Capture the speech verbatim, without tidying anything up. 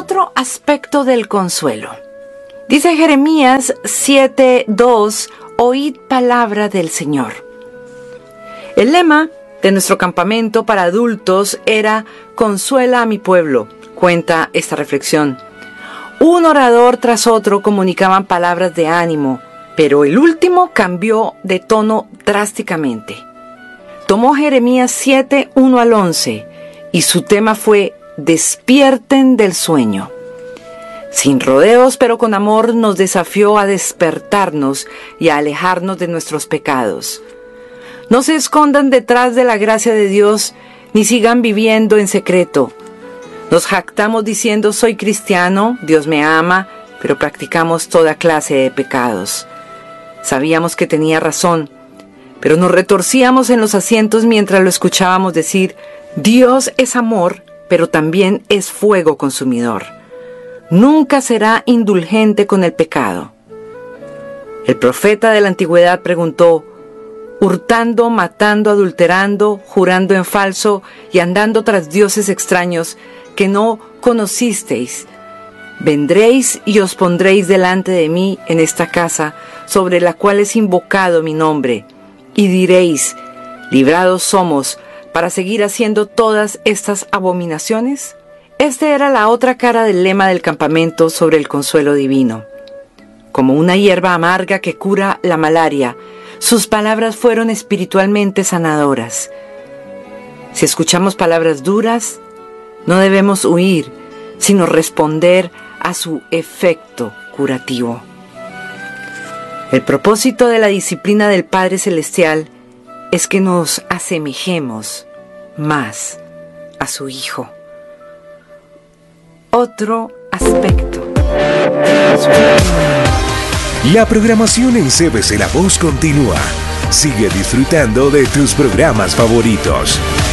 Otro aspecto del consuelo. Dice Jeremías siete dos, oíd palabra del Señor. El lema de nuestro campamento para adultos era consuela a mi pueblo, cuenta esta reflexión. Un orador tras otro comunicaban palabras de ánimo, pero el último cambió de tono drásticamente. Tomó Jeremías siete uno al once y su tema fue despierten del sueño. Sin rodeos, pero con amor, nos desafió a despertarnos y a alejarnos de nuestros pecados. No se escondan detrás de la gracia de Dios, ni sigan viviendo en secreto. Nos jactamos diciendo soy cristiano, Dios me ama, pero practicamos toda clase de pecados. Sabíamos que tenía razón, pero nos retorcíamos en los asientos mientras lo escuchábamos decir, Dios es amor, pero también es fuego consumidor. Nunca será indulgente con el pecado. El profeta de la antigüedad preguntó, hurtando, matando, adulterando, jurando en falso y andando tras dioses extraños que no conocisteis, vendréis y os pondréis delante de mí en esta casa sobre la cual es invocado mi nombre, y diréis, librados somos para seguir haciendo todas estas abominaciones. Esta era la otra cara del lema del campamento sobre el consuelo divino. Como una hierba amarga que cura la malaria, sus palabras fueron espiritualmente sanadoras. Si escuchamos palabras duras, no debemos huir, sino responder a su efecto curativo. El propósito de la disciplina del Padre Celestial es que nos asemejemos más a su Hijo. Otro aspecto. La programación en C B C La Voz continúa. Sigue disfrutando de tus programas favoritos.